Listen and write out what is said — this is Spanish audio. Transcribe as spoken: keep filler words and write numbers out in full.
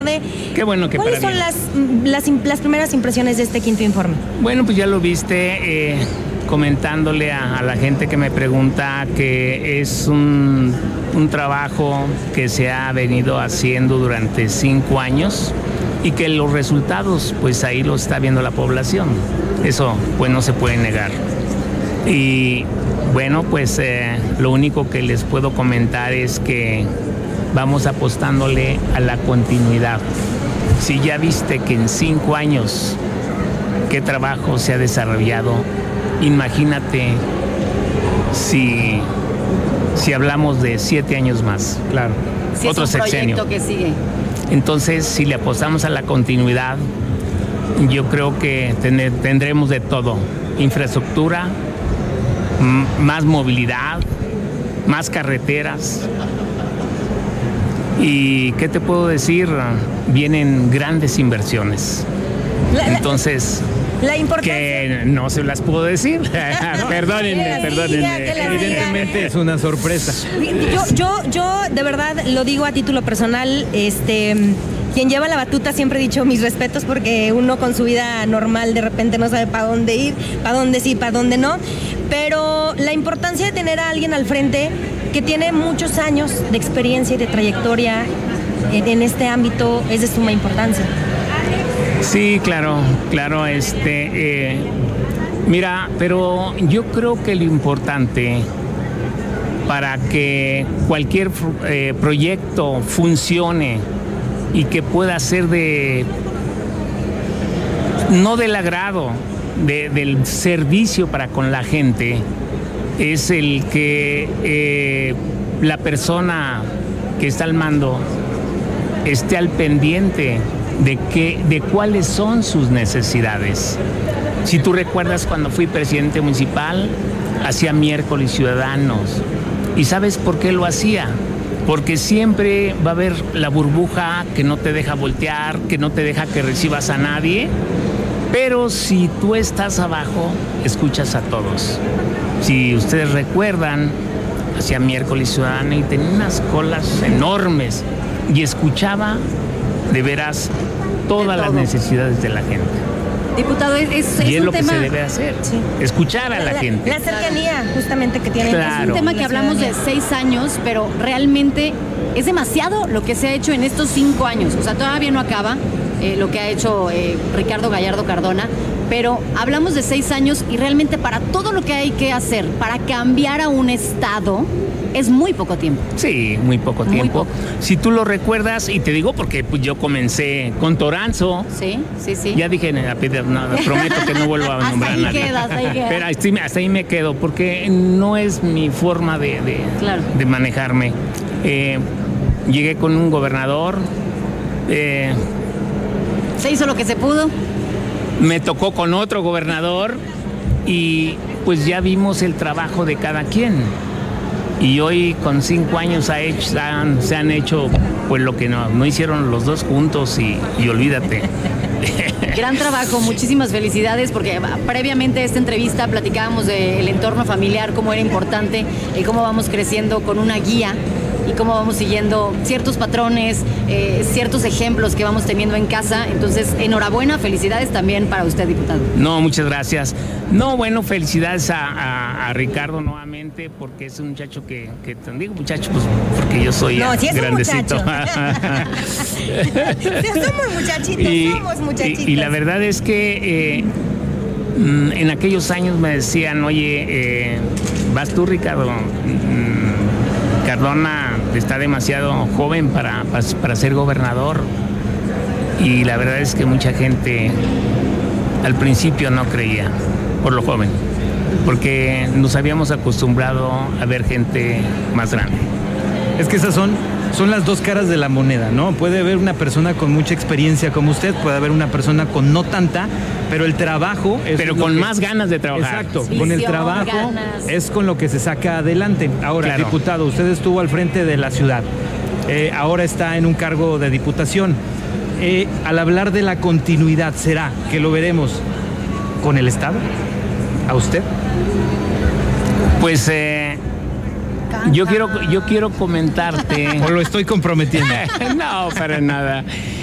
Qué bueno que ¿Cuáles son las, las, las primeras impresiones de este quinto informe? Bueno, pues ya lo viste, eh, comentándole a, a la gente que me pregunta que es un, un trabajo que se ha venido haciendo durante cinco años y que los resultados, pues ahí lo está viendo la población. Eso, pues no se puede negar. Y bueno, pues eh, lo único que les puedo comentar es que vamos apostándole a la continuidad. Si ya viste que en cinco años qué trabajo se ha desarrollado, imagínate si, si hablamos de siete años más. Claro. Si otro es un sexenio. proyecto que sigue. Entonces, si le apostamos a la continuidad, yo creo que ten, tendremos de todo. Infraestructura, m- más movilidad, más carreteras. Y ¿qué te puedo decir? Vienen grandes inversiones. La, la, Entonces, la importancia... que no se las puedo decir. Perdónenme, que la perdónenme. diga, que la Evidentemente diga. es una sorpresa. Yo, yo, yo de verdad lo digo a título personal, este, quien lleva la batuta siempre he dicho mis respetos porque uno con su vida normal de repente no sabe para dónde ir, para dónde sí, para dónde no, pero la importancia de tener a alguien al frente que tiene muchos años de experiencia y de trayectoria en, en este ámbito es de suma importancia. Sí, claro, claro, este, eh, mira, pero yo creo que lo importante para que cualquier eh, proyecto funcione y que pueda ser de, no del agrado, de, del servicio para con la gente, es el que eh, la persona que está al mando esté al pendiente de qué, de cuáles son sus necesidades. Si tú recuerdas cuando fui presidente municipal, hacía miércoles ciudadanos. ¿Y sabes por qué lo hacía? Porque siempre va a haber la burbuja que no te deja voltear, que no te deja que recibas a nadie. Pero si tú estás abajo, escuchas a todos. Si ustedes recuerdan, hacía miércoles ciudadano y tenía unas colas enormes y escuchaba de veras todas las necesidades de la gente. Diputado, es, es, Y es es un lo tema... que se debe hacer, Sí. escuchar a la, La, gente. la cercanía justamente que tiene. Claro. Es un tema que La hablamos de ciudadanía. seis años, pero realmente es demasiado lo que se ha hecho en estos cinco años. O sea, todavía no acaba eh, lo que ha hecho eh, Ricardo Gallardo Cardona, pero hablamos de seis años y realmente para todo lo que hay que hacer para cambiar a un estado es muy poco tiempo. Sí, muy poco Muy tiempo. poco. Si tú lo recuerdas, y te digo porque pues, yo comencé con Toranzo. Sí, sí, sí. Ya dije, no, prometo que no vuelvo a Hasta nombrar ahí a nadie. queda, hasta ahí queda. Pero hasta ahí, hasta ahí me quedo, porque no es mi forma de, de, Claro. de manejarme. Eh, llegué con un gobernador, eh, Se hizo lo que se pudo. me tocó con otro gobernador y pues ya vimos el trabajo de cada quien. Y hoy con cinco años ha hecho, han- se han hecho pues lo que no, no hicieron los dos juntos y, y olvídate. Gran trabajo, muchísimas felicidades, porque previamente a esta entrevista platicábamos del entorno familiar, cómo era importante, y cómo vamos creciendo con una guía y cómo vamos siguiendo ciertos patrones, eh, ciertos ejemplos que vamos teniendo en casa. Entonces, enhorabuena, felicidades también para usted, diputado. No, muchas gracias. No, bueno, felicidades a, a- a Ricardo nuevamente, porque es un muchacho que, que te digo muchacho, pues porque yo soy No, ya sí es un grandecito. Somos muchachitos, y, somos muchachitos. y- y la verdad es que eh, mm, en aquellos años me decían, oye, eh, vas tú, Ricardo. Mm, Cardona está demasiado joven para, para, para ser gobernador. Y la verdad es que mucha gente al principio no creía, por lo joven, porque nos habíamos acostumbrado a ver gente más grande. Es que esas son, son las dos caras de la moneda, ¿no? Puede haber una persona con mucha experiencia como usted, puede haber una persona con no tanta, pero el trabajo es Pero lo con que- más ganas de trabajar. Exacto, Visión, con el trabajo ganas. es con lo que se saca adelante. Ahora, Claro. diputado, usted estuvo al frente de la ciudad, eh, ahora está en un cargo de diputación. Eh, al hablar de la continuidad, ¿será que lo veremos con el Estado? ¿A usted? Pues eh, yo quiero, yo quiero comentarte. ¿O lo estoy comprometiendo? No, para nada.